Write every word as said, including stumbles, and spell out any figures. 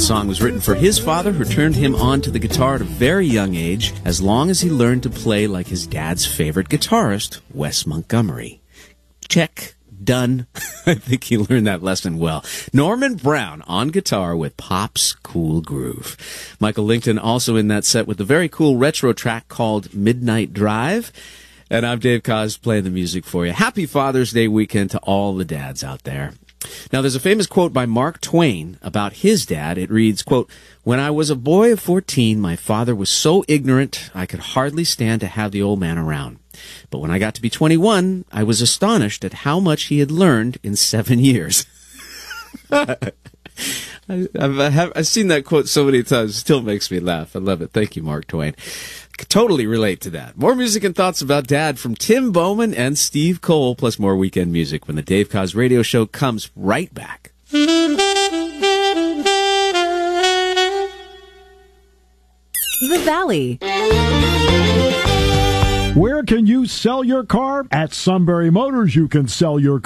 song was written for his father, who turned him on to the guitar at a very young age, as long as he learned to play like his dad's favorite guitarist, Wes Montgomery. Check. Done. I think he learned that lesson well. Norman Brown on guitar with Pop's Cool Groove. Michael Lington also in that set with the very cool retro track called Midnight Drive. And I'm Dave Koz playing the music for you. Happy Father's Day weekend to all the dads out there. Now, there's a famous quote by Mark Twain about his dad. It reads, quote, "When I was a boy of fourteen, my father was so ignorant I could hardly stand to have the old man around. But when I got to be twenty-one, I was astonished at how much he had learned in seven years." I, I've, I have, I've seen that quote so many times. It still makes me laugh. I love it. Thank you, Mark Twain. Could totally relate to that. More music and thoughts about Dad from Tim Bowman and Steve Cole, plus more weekend music when the Dave Koz Radio Show comes right back. The Valley. Where can you sell your car? At Sunbury Motors, you can sell your car.